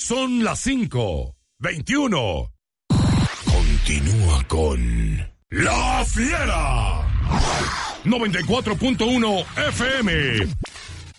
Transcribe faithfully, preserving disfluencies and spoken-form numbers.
Son las cinco veintiuno. Continúa con La Fiera. noventa y cuatro punto uno F M.